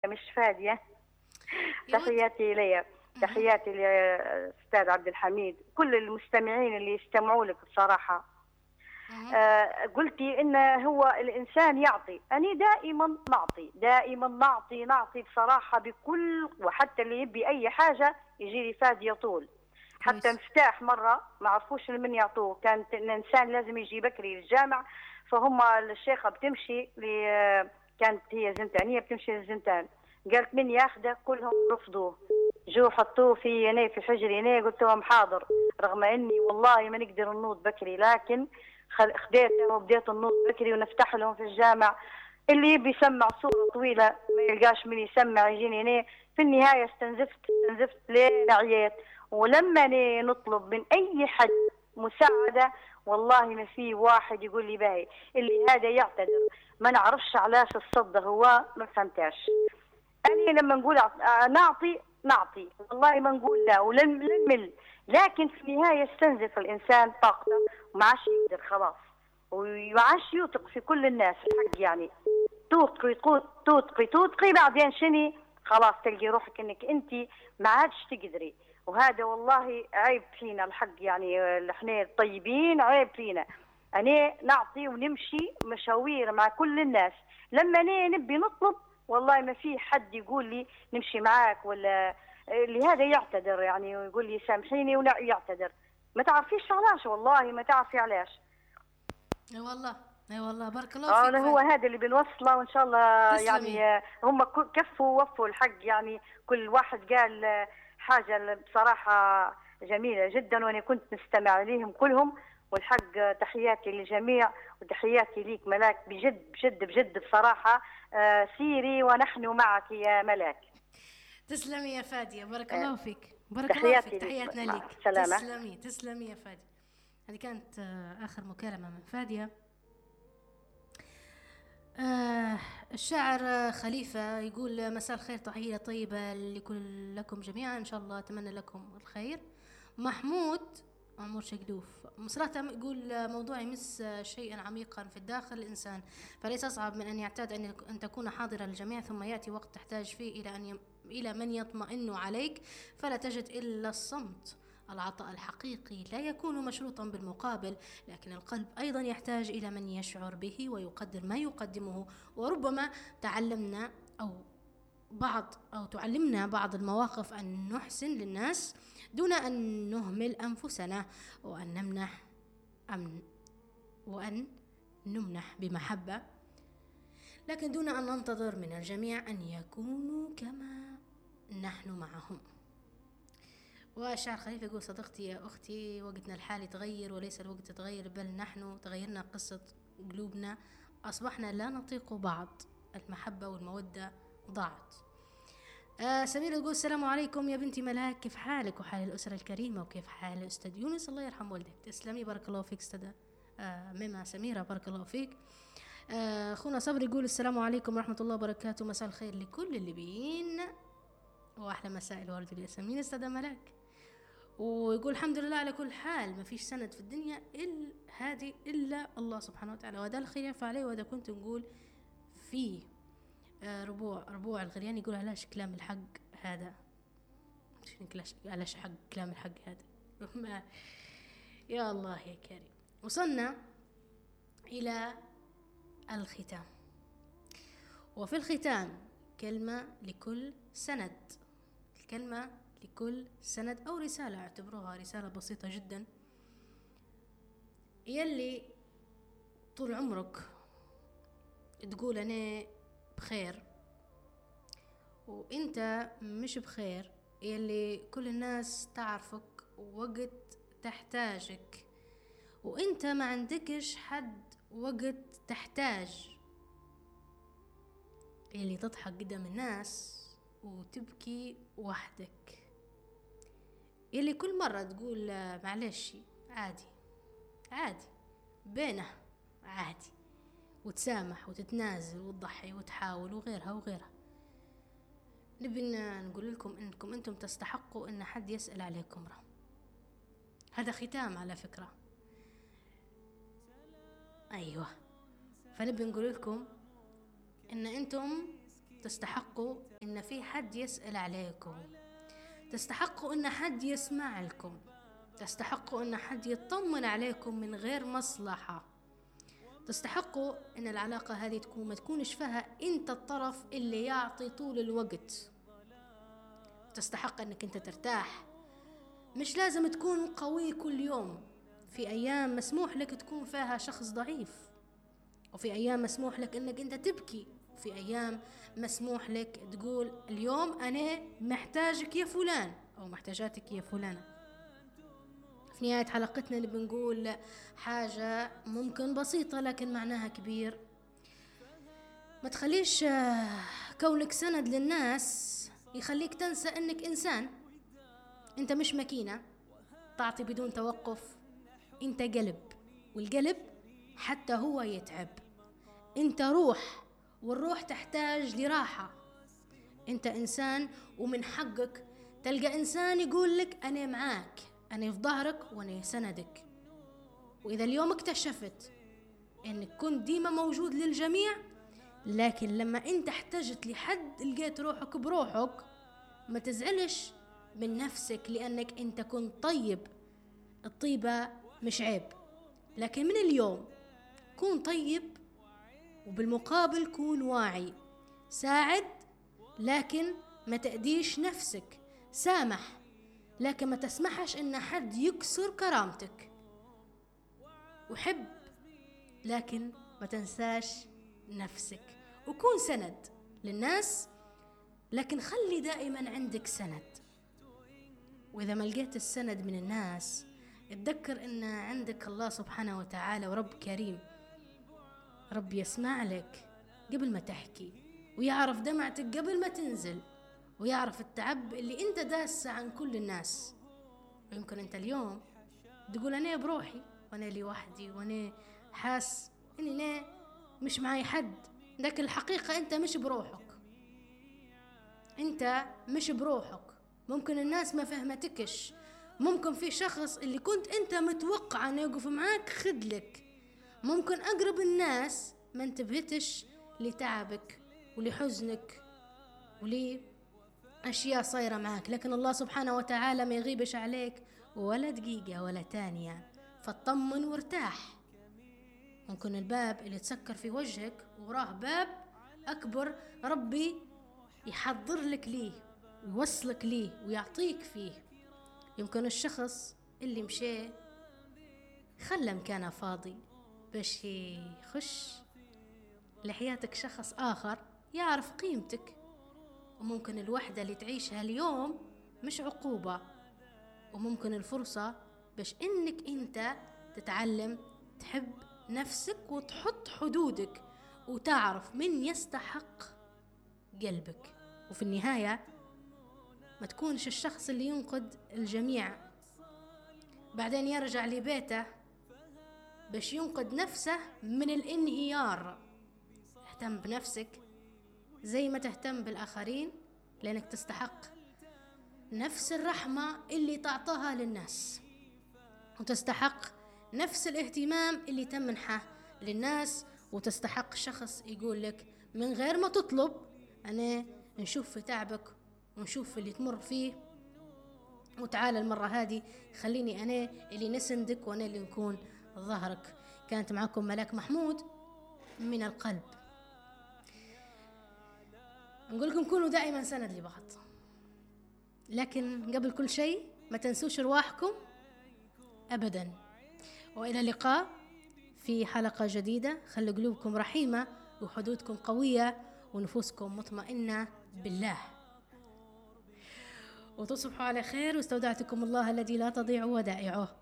مش فادية. يود. تحياتي لي، تحياتي لأستاذ عبد الحميد، كل المستمعين اللي يستمعوا لك بصراحة. قلتي إن هو الإنسان يعطي، أنا دائما نعطي، دائما نعطي بصراحة بكل، وحتى اللي يبي أي حاجة يجي لي فادية طول. حتى مفتاح مرة ما عرفوش من يعطوه، كانت الإنسان لازم يجي بكري للجامع، فهم الشيخة بتمشي كانت هي زنتانية بتمشي للزنتان، قالت من ياخده، كلهم رفضوه، جو حطوه في يني في حجر يني، قلت لهم حاضر، رغم اني والله ما نقدر ننوض بكري، لكن خديته وبديت النوض بكري ونفتح لهم في الجامع. اللي يبي يسمع صورة طويلة ما يلقاش من يسمع يجيني هنا. في النهاية استنزفت لين عييت. ولما نطلب من أي حد مساعدة والله ما في واحد يقول لي باهي، اللي هذا يعتذر، ما نعرفش علاش الصد هو، ما فهمتاش. أنا لما نقول نعطي والله ما نقول لا ولن نمل، لكن في النهاية يستنزف الإنسان طاقته وما عادش يقدر خلاص، وما عادش يوثق في كل الناس الحق يعني. توثقي بعدين شني خلاص تلقي روحك انك انت ما عادش تقدري. وهذا والله عيب فينا الحق يعني، احنا الطيبين عيب فينا. أنا نعطي ونمشي مشاوير مع كل الناس، لما نبي نطلب والله ما في حد يقول لي نمشي معاك، ولا اللي هذا يعتذر يعني ويقول لي سامحيني ويعتذر. ما تعرفيش علاش، والله ما تعرفي علاش. اي والله، اي والله، بارك الله فيك. هو هذا اللي بنوصله وان شاء الله. تسلمي. يعني هم كفوا ووفوا الحق يعني، كل واحد قال حاجة بصراحة جميلة جدا، وانا كنت نستمع ليهم كلهم. والحق تحياتي للجميع، وتحياتي ليك ملاك، بجد بصراحة. سيري ونحن معك يا ملاك. تسلمي يا فادية، بارك الله فيك، بارك الله تحياتي فيك، تحياتنا ليك. سلامة. تسلمي يا فادية. هذه كانت آخر مكالمة من فادية. الشاعر خليفة يقول مساء الخير، تحية طيبة لكم جميعا، إن شاء الله أتمنى لكم الخير. محمود عمر شقلوف صراحة يقول موضوع يمس شيئا عميقا في الداخل الإنسان، فليس أصعب من أن يعتاد أن تكون حاضرا للجميع، ثم يأتي وقت تحتاج فيه إلى من يطمئن عليك، فلا تجد إلا الصمت. العطاء الحقيقي لا يكون مشروطا بالمقابل، لكن القلب أيضا يحتاج إلى من يشعر به ويقدر ما يقدمه. وربما تعلمنا تعلمنا بعض المواقف أن نحسن للناس دون أن نهمل أنفسنا، وأن نمنح بمحبة، لكن دون أن ننتظر من الجميع أن يكونوا كما نحن معهم. والشاعر خليفة يقول صديقتي يا أختي، وقتنا الحالي تغير، وليس الوقت تغير، بل نحن تغيرنا قصة قلوبنا، أصبحنا لا نطيق بعض، المحبة والمودة ضاعت. سميرة تقول السلام عليكم يا بنتي ملاك، كيف حالك وحال الأسرة الكريمة، وكيف حال الأستاذ يونس، الله يرحم والدك. تسلمي، بارك الله فيك أستاذ ميمة سميرة، بارك الله فيك. أخونا صبري يقول السلام عليكم ورحمة الله وبركاته، مساء الخير لكل الليبيين، وأحلى مساء الورد والياسمين أستاذ ملاك. ويقول الحمد لله على كل حال، ما فيش سند في الدنيا إلا الله سبحانه وتعالى، وهذا الخلاف عليه. وهذا كنت نقول فيه ربوع الغريان يقول علاش كلام الحق هذا، علاش حق كلام الحق هذا. يا الله يا كريم. وصلنا إلى الختام، وفي الختام كلمة لكل سند، الكلمة لكل سند أو رسالة، اعتبروها رسالة بسيطة جدا. يلي طول عمرك تقول أنا بخير وإنت مش بخير، يلي كل الناس تعرفك وقت تحتاجك وإنت ما عندكش حد وقت تحتاج، يلي تضحك قدام الناس وتبكي وحدك، يلي كل مرة تقول معلش عادي بينه عادي، وتسامح وتتنازل وتضحي وتحاول وغيرها. نبي نقول لكم انكم انتم تستحقوا ان حد يسأل عليكم. هذا ختام على فكرة. ايوه، فنبي نقول لكم ان انتم تستحقوا إن في حد يسأل عليكم، تستحقوا إن حد يسمع لكم، تستحقوا إن حد يطمن عليكم من غير مصلحة، تستحقوا إن العلاقة هذه ما تكونش فيها أنت الطرف اللي يعطي طول الوقت. تستحق إنك أنت ترتاح، مش لازم تكون قوي كل يوم. في أيام مسموح لك تكون فيها شخص ضعيف، وفي أيام مسموح لك إنك أنت تبكي، وفي أيام مسموح لك تقول اليوم أنا محتاجك يا فلان أو محتاجاتك يا فلانة. في نهاية حلقتنا بنقول حاجة ممكن بسيطة لكن معناها كبير. ما تخليش كونك سند للناس يخليك تنسى أنك إنسان. أنت مش ماكينة تعطي بدون توقف، أنت قلب، والقلب حتى هو يتعب. أنت روح، والروح تحتاج لراحة. أنت إنسان، ومن حقك تلقى إنسان يقول لك أنا معاك، أنا في ظهرك وأنا سندك. وإذا اليوم اكتشفت أنك كنت ديما موجود للجميع، لكن لما أنت احتجت لحد لقيت روحك بروحك، ما تزعلش من نفسك، لأنك أنت كنت طيب. الطيبة مش عيب، لكن من اليوم كون طيب، وبالمقابل كون واعي. ساعد لكن ما تأذيش نفسك، سامح لكن ما تسمحش إن حد يكسر كرامتك، وحب لكن ما تنساش نفسك. وكون سند للناس، لكن خلي دائما عندك سند. وإذا ما لقيت السند من الناس، اتذكر إن عندك الله سبحانه وتعالى، ورب كريم، رب يسمع لك قبل ما تحكي، ويعرف دمعتك قبل ما تنزل، ويعرف التعب اللي انت داسه عن كل الناس. ويمكن انت اليوم تقول انا بروحي وانا لي وحدي وانا حاس اني انا مش معي حد، لكن الحقيقة انت مش بروحك، انت مش بروحك. ممكن الناس ما فهمتكش، ممكن في شخص اللي كنت انت متوقع انه يقف معاك خدلك، ممكن اقرب الناس ما انتبهتش لتعبك ولحزنك ولأشياء صايرة معاك. لكن الله سبحانه وتعالى ما يغيبش عليك ولا دقيقة ولا تانية، فاطمن وارتاح. ممكن الباب اللي تسكر في وجهك وراه باب أكبر ربي يحضر لك ليه ويوصلك ليه ويعطيك فيه. يمكن الشخص اللي مشي خلى مكانه فاضي باش يخش لحياتك شخص آخر يعرف قيمتك. وممكن الوحدة اللي تعيشها اليوم مش عقوبة، وممكن الفرصة باش إنك أنت تتعلم تحب نفسك وتحط حدودك وتعرف من يستحق قلبك. وفي النهاية ما تكونش الشخص اللي ينقد الجميع بعدين يرجع لبيته باش ينقد نفسه من الانهيار. اهتم بنفسك زي ما تهتم بالآخرين، لأنك تستحق نفس الرحمة اللي تعطاها للناس، وتستحق نفس الاهتمام اللي تمنحه للناس، وتستحق شخص يقول لك من غير ما تطلب أنا نشوف في تعبك ونشوف اللي تمر فيه، وتعالى المرة هذه خليني أنا اللي نسندك وأنا اللي نكون ظهرك. كانت معكم ملاك محمود من القلب. نقول لكم كونوا دائما سند لبعض، لكن قبل كل شيء ما تنسوش رواحكم أبدا. وإلى اللقاء في حلقة جديدة. خلوا قلوبكم رحيمة وحدودكم قوية ونفوسكم مطمئنة بالله، وتصبحوا على خير. واستودعتكم الله الذي لا تضيع ودائعه.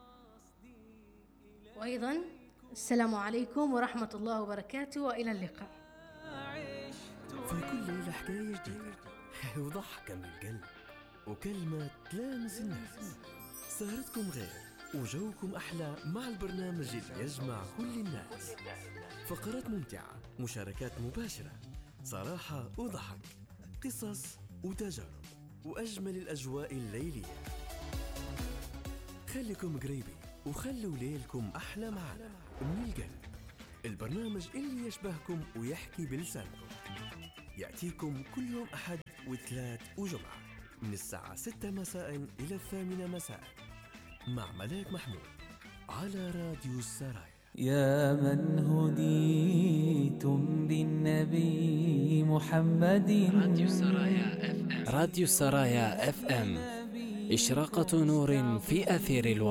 وأيضا السلام عليكم ورحمة الله وبركاته، وإلى اللقاء. في كل ليلة حكاية جديدة وضحكة من القلب وكلمة تلامس النفس. سهرتكم غير وجوكم أحلى مع البرنامج اللي يجمع كل الناس. فقرات ممتعة، مشاركات مباشرة، صراحة وضحك، قصص وتجارب، وأجمل الأجواء الليلية. خليكم قريبين وخلوا ليلكم أحلى معنا من القلب، البرنامج اللي يشبهكم ويحكي بلسانكم. يأتيكم كل يوم أحد وثلاث وجمعة من الساعة 6 مساء إلى 8 مساء مع ملاك محمود على راديو السرايا. يا من هديتم بالنبي محمد. راديو السرايا اف ام إشراقة نور في أثير الوطن.